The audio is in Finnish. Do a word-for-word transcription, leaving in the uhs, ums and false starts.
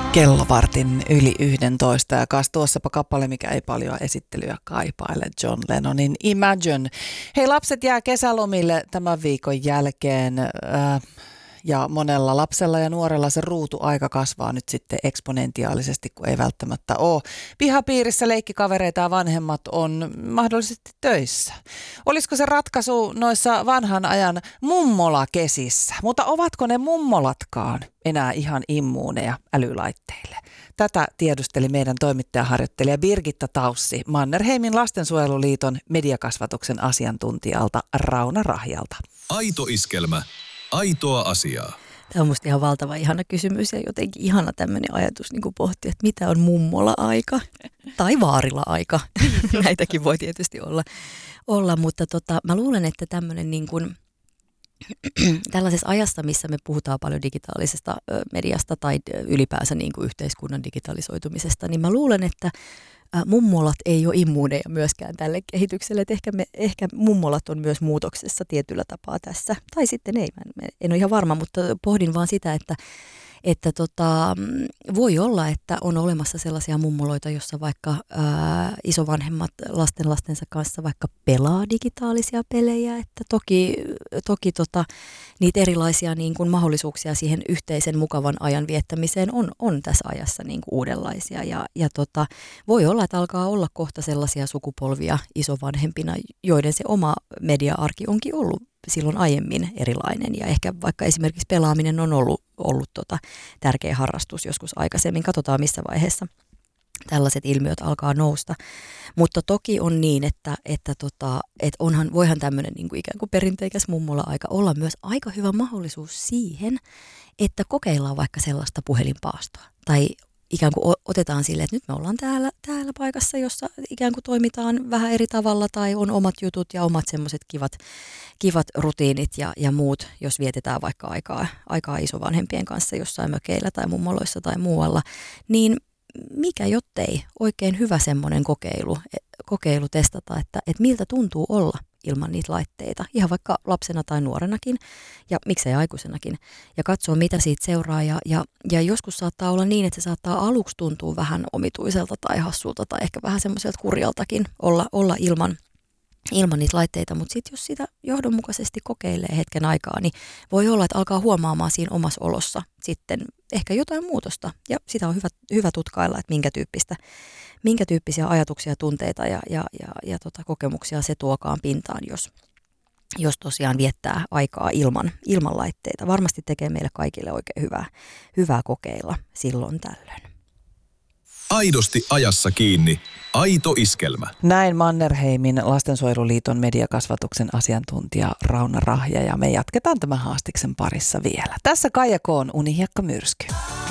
Kellovartin yli yhdentoista ja kas tuossapa kappale, mikä ei paljon esittelyä kaipaile, John Lennonin Imagine. Hei, lapset jää kesälomille tämän viikon jälkeen äh, ja monella lapsella ja nuorella se ruutuaika kasvaa nyt sitten eksponentiaalisesti, kun ei välttämättä ole pihapiirissä leikkikavereita ja vanhemmat on mahdollisesti töissä. Olisiko se ratkaisu noissa vanhan ajan mummolakesissä, mutta ovatko ne mummolatkaan enää ihan immuuneja älylaitteille? Tätä tiedusteli meidän toimittajaharjoittelija Birgitta Taussi Mannerheimin lastensuojeluliiton mediakasvatuksen asiantuntijalta Rauna Rahjalta. Aito iskelmä. Aitoa asiaa. Tämä on musta ihan valtava ihana kysymys ja jotenkin ihana tämmöinen ajatus niin kuin pohtia, että mitä on mummola-aika tai vaarila-aika. Näitäkin voi tietysti olla, olla mutta tota, mä luulen, että tämmöinen niin kuin tällaisessa ajassa, missä me puhutaan paljon digitaalisesta mediasta tai ylipäänsä niin kuin yhteiskunnan digitalisoitumisesta, niin mä luulen, että mummolat ei ole immuuneja myöskään tälle kehitykselle. Että ehkä, me, ehkä mummolat on myös muutoksessa tietyllä tapaa tässä. Tai sitten ei, mä en ole ihan varma, mutta pohdin vaan sitä, että Että tota, voi olla, että on olemassa sellaisia mummoloita, jossa vaikka ää, isovanhemmat lasten lastensa kanssa vaikka pelaa digitaalisia pelejä, että toki, toki tota, niitä erilaisia niin kuin mahdollisuuksia siihen yhteisen mukavan ajan viettämiseen on, on tässä ajassa niin kuin uudenlaisia ja, ja tota, voi olla, että alkaa olla kohta sellaisia sukupolvia isovanhempina, joiden se oma media-arki onkin ollut silloin aiemmin erilainen ja ehkä vaikka esimerkiksi pelaaminen on ollut, ollut tota tärkeä harrastus joskus aikaisemmin. Katsotaan missä vaiheessa tällaiset ilmiöt alkaa nousta. Mutta toki on niin, että, että, tota, että onhan, voihan tämmöinen niin kuin ikään kuin perinteikäs mummola-aika olla myös aika hyvä mahdollisuus siihen, että kokeillaan vaikka sellaista puhelinpaastoa tai ikään kuin otetaan sille, että nyt me ollaan täällä, täällä paikassa, jossa ikään kuin toimitaan vähän eri tavalla tai on omat jutut ja omat semmoiset kivat, kivat rutiinit ja, ja muut, jos vietetään vaikka aikaa, aikaa isovanhempien kanssa jossain mökeillä tai mummoloissa tai muualla, niin mikä jottei oikein hyvä semmoinen kokeilu, kokeilu testata, että, että miltä tuntuu olla ilman niitä laitteita, ihan vaikka lapsena tai nuorenakin ja miksei aikuisenakin ja katsoa mitä siitä seuraa ja, ja, ja joskus saattaa olla niin, että se saattaa aluksi tuntua vähän omituiselta tai hassulta tai ehkä vähän semmoiselta kurjaltakin olla, olla ilman, ilman niitä laitteita, mutta sitten jos sitä johdonmukaisesti kokeilee hetken aikaa, niin voi olla, että alkaa huomaamaan siinä omassa olossa sitten ehkä jotain muutosta ja sitä on hyvä, hyvä tutkailla, että minkä tyyppistä minkä tyyppisiä ajatuksia, tunteita ja, ja, ja, ja tota, kokemuksia se tuokaan pintaan, jos, jos tosiaan viettää aikaa ilman, ilman laitteita. Varmasti tekee meille kaikille oikein hyvää, hyvää kokeilla silloin tällöin. Aidosti ajassa kiinni. Aito iskelmä. Näin Mannerheimin lastensuojeluliiton mediakasvatuksen asiantuntija Rauna Rahja ja me jatketaan tämän haastiksen parissa vielä. Tässä Kaija Koon Unihiekka Myrsky.